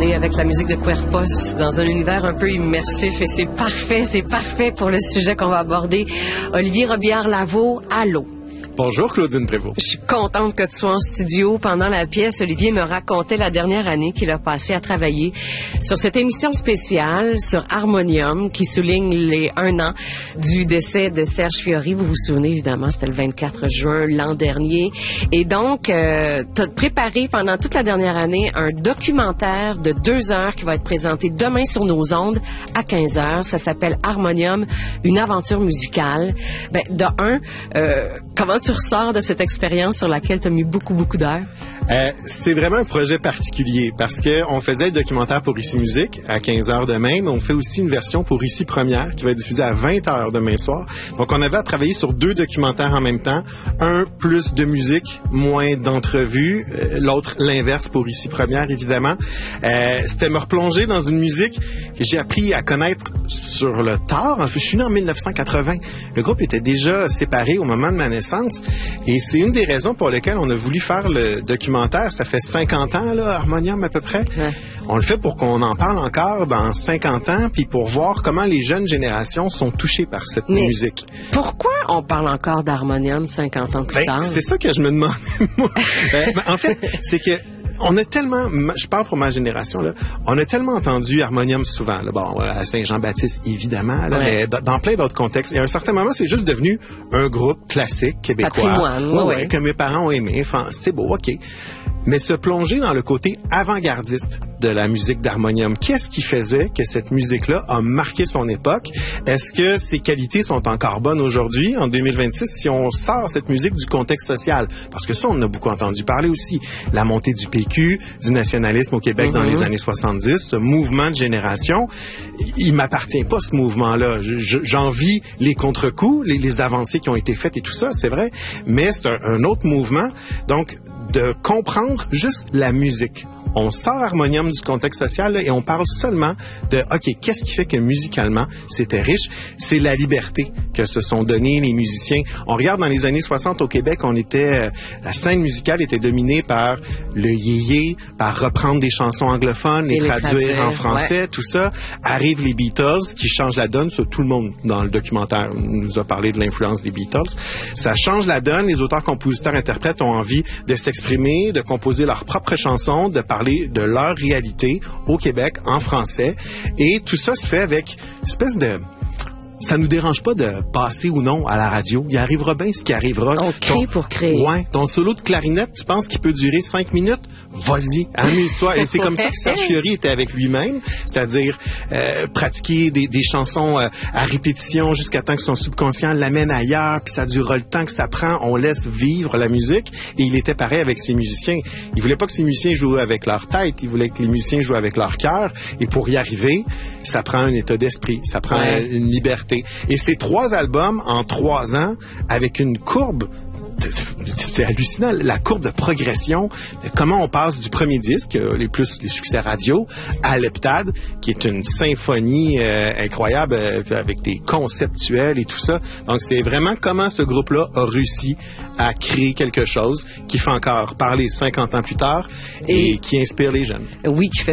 est avec la musique de Cuerpos dans un univers un peu immersif et c'est parfait pour le sujet qu'on va aborder. Olivier Robillard-Lavaux, allô? Bonjour Claudine Prévost. Je suis contente que tu sois en studio. Pendant la pièce, Olivier me racontait la dernière année qu'il a passé à travailler sur cette émission spéciale sur Harmonium qui souligne les 1 an du décès de Serge Fiori. Vous vous souvenez évidemment, c'était le 24 juin l'an dernier. Et donc, tu as préparé pendant toute la dernière année un documentaire de 2 heures qui va être présenté demain sur nos ondes à 15 heures. Ça s'appelle Harmonium, une aventure musicale. Comment tu ressors de cette expérience sur laquelle tu as mis beaucoup d'heures? C'est vraiment un projet particulier parce que on faisait le documentaire pour Ici Musique à 15h demain, mais on fait aussi une version pour Ici Première qui va être diffusée à 20h demain soir. Donc, on avait à travailler sur 2 documentaires en même temps. Un, plus de musique, moins d'entrevues. L'autre, l'inverse pour Ici Première, évidemment. C'était me replonger dans une musique que j'ai appris à connaître sur le tard. Je suis né en 1980. Le groupe était déjà séparé au moment de ma naissance et c'est une des raisons pour lesquelles on a voulu faire le documentaire. Ça fait 50 ans, là, Harmonium à peu près. Ouais. On le fait pour qu'on en parle encore dans 50 ans, puis pour voir comment les jeunes générations sont touchées par cette musique. Pourquoi on parle encore d'Harmonium 50 ans plus tard? C'est ça que je me demandais, moi. En fait, c'est que on a tellement, je parle pour ma génération, là, on a tellement entendu Harmonium souvent, là, bon, à Saint-Jean-Baptiste, évidemment, là, mais dans plein d'autres contextes. Et à un certain moment, c'est juste devenu un groupe classique québécois. Patrimoine, que mes parents ont aimé. Enfin, c'est beau, OK. Mais se plonger dans le côté avant-gardiste de la musique d'Harmonium. Qu'est-ce qui faisait que cette musique-là a marqué son époque? Est-ce que ses qualités sont encore bonnes aujourd'hui, en 2026, si on sort cette musique du contexte social? Parce que ça, on en a beaucoup entendu parler aussi. La montée du PQ, du nationalisme au Québec dans les années 70, ce mouvement de génération, il m'appartient pas, ce mouvement-là. J'en vis les contre-coups, les avancées qui ont été faites et tout ça, c'est vrai, mais c'est un autre mouvement. Donc, de comprendre juste la musique. On sort Harmonium du contexte social là, et on parle seulement de, OK, qu'est-ce qui fait que musicalement, c'était riche? C'est la liberté que se sont donnés les musiciens. On regarde dans les années 60 au Québec, la scène musicale était dominée par le yéyé, par reprendre des chansons anglophones, les traduire en français, tout ça. Arrivent les Beatles qui changent la donne. Tout le monde dans le documentaire nous a parlé de l'influence des Beatles. Ça change la donne. Les auteurs, compositeurs, interprètes ont envie de s'exprimer, de composer leurs propres chansons, de parler de leur réalité au Québec en français. Et tout ça se fait avec une espèce de... Ça nous dérange pas de passer ou non à la radio. Il arrivera bien ce qui arrivera. On crée pour créer. Ouais. Ton solo de clarinette, tu penses qu'il peut durer 5 minutes? Vas-y, amuse-toi. Et c'est comme ça que Serge Fiori était avec lui-même. C'est-à-dire, pratiquer des chansons à répétition jusqu'à temps que son subconscient l'amène ailleurs, puis ça durera le temps que ça prend. On laisse vivre la musique. Et il était pareil avec ses musiciens. Il voulait pas que ses musiciens jouent avec leur tête. Il voulait que les musiciens jouent avec leur cœur. Et pour y arriver, ça prend un état d'esprit. Ça prend une liberté. Et ces 3 albums en 3 ans avec une courbe, c'est hallucinant, la courbe de progression, comment on passe du premier disque, les succès radio, à l'Heptade, qui est une symphonie incroyable avec des conceptuels et tout ça. Donc c'est vraiment comment ce groupe-là a réussi à créer quelque chose qui fait encore parler 50 ans plus tard et qui inspire les jeunes. Oui, qui fait